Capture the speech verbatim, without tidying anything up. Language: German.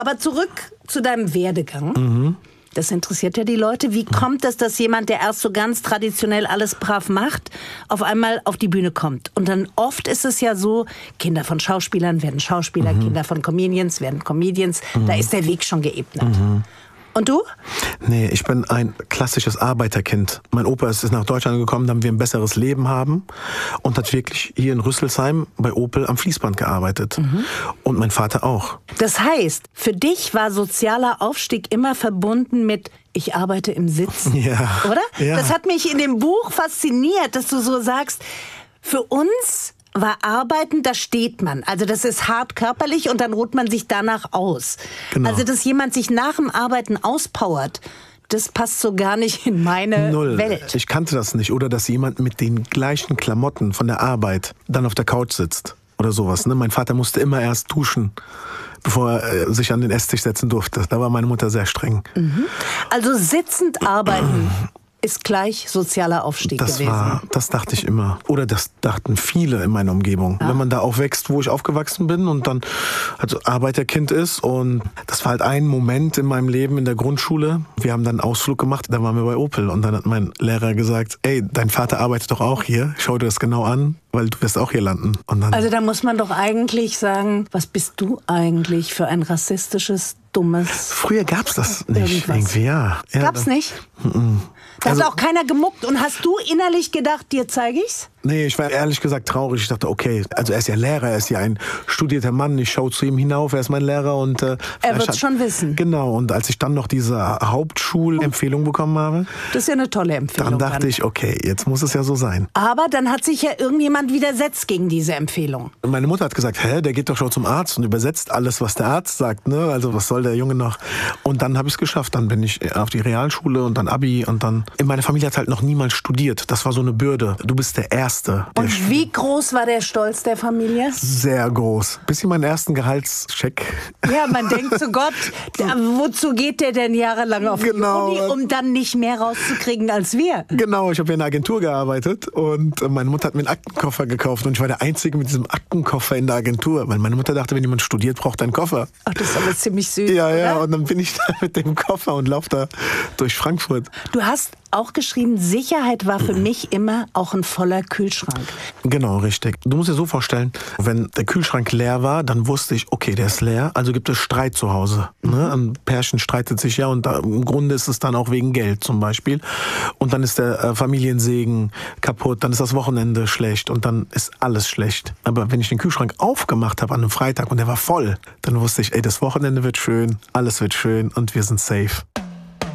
Aber zurück zu deinem Werdegang. Mhm. Das interessiert ja die Leute. Wie kommt es, dass jemand, der erst so ganz traditionell alles brav macht, auf einmal auf die Bühne kommt? Und dann oft ist es ja so, Kinder von Schauspielern werden Schauspieler, mhm. Kinder von Comedians werden Comedians. Mhm. Da ist der Weg schon geebnet. Mhm. Und du? Nee, ich bin ein klassisches Arbeiterkind. Mein Opa ist nach Deutschland gekommen, damit wir ein besseres Leben haben und hat wirklich hier in Rüsselsheim bei Opel am Fließband gearbeitet. Mhm. Und mein Vater auch. Das heißt, für dich war sozialer Aufstieg immer verbunden mit ich arbeite im Sitzen, ja. oder? Ja. Das hat mich in dem Buch fasziniert, dass du so sagst, für uns war Arbeiten, da steht man. Also das ist hart körperlich und dann ruht man sich danach aus. Genau. Also dass jemand sich nach dem Arbeiten auspowert, das passt so gar nicht in meine Null. Welt. Ich kannte das nicht. Oder dass jemand mit den gleichen Klamotten von der Arbeit dann auf der Couch sitzt oder sowas. Ne? Mein Vater musste immer erst duschen, bevor er sich an den Esstisch setzen durfte. Da war meine Mutter sehr streng. Mhm. Also sitzend arbeiten ist gleich sozialer Aufstieg das gewesen. War, das dachte ich immer. Oder das dachten viele in meiner Umgebung. Ja. Wenn man da aufwächst, wo ich aufgewachsen bin und dann also Arbeiterkind ist. Und das war halt ein Moment in meinem Leben in der Grundschule. Wir haben dann einen Ausflug gemacht, da waren wir bei Opel. Und dann hat mein Lehrer gesagt, ey, dein Vater arbeitet doch auch hier. Schau dir das genau an, weil du wirst auch hier landen. Und dann also da muss man doch eigentlich sagen, was bist du eigentlich für ein rassistisches, dummes... Früher gab's das nicht. Irgendwie, ja. ja Gab's dann, nicht? Mm-mm. Da also, hat auch keiner gemuckt. Und hast du innerlich gedacht, dir zeige ich's? Nee, ich war ehrlich gesagt traurig. Ich dachte, okay, also er ist ja Lehrer, er ist ja ein studierter Mann. Ich schaue zu ihm hinauf, er ist mein Lehrer. Und äh, er wird's schon wissen. Genau, und als ich dann noch diese Hauptschulempfehlung bekommen habe... Das ist ja eine tolle Empfehlung. Dann dachte dann. ich, okay, jetzt muss es ja so sein. Aber dann hat sich ja irgendjemand widersetzt gegen diese Empfehlung. Meine Mutter hat gesagt, hä, der geht doch schon zum Arzt und übersetzt alles, was der Arzt sagt. Ne? Also was soll der Junge noch? Und dann habe ich es geschafft. Dann bin ich auf die Realschule und dann Abi. Und dann... In meiner Familie hat halt noch niemand studiert. Das war so eine Bürde. Du bist der Erste. Der und wie groß war der Stolz der Familie? Sehr groß. Bis ich meinen ersten Gehaltscheck. Ja, man denkt zu Gott, wozu geht der denn jahrelang auf genau. die Uni, um dann nicht mehr rauszukriegen als wir? Genau, ich habe in einer Agentur gearbeitet und meine Mutter hat mir einen Aktenkoffer gekauft und ich war der Einzige mit diesem Aktenkoffer in der Agentur, weil meine Mutter dachte, wenn jemand studiert, braucht er einen Koffer. Ach, das ist aber ziemlich süß, Ja, ja, oder? und dann bin ich da mit dem Koffer und laufe da durch Frankfurt. Du hast auch geschrieben, Sicherheit war für mich immer auch ein voller Kühlschrank. Genau, richtig. Du musst dir so vorstellen, wenn der Kühlschrank leer war, dann wusste ich, okay, der ist leer, also gibt es Streit zu Hause. Ne? Ein Pärchen streitet sich ja und da, im Grunde ist es dann auch wegen Geld zum Beispiel. Und dann ist der äh, Familiensegen kaputt, dann ist das Wochenende schlecht und dann ist alles schlecht. Aber wenn ich den Kühlschrank aufgemacht habe an einem Freitag und der war voll, dann wusste ich, ey, das Wochenende wird schön, alles wird schön und wir sind safe.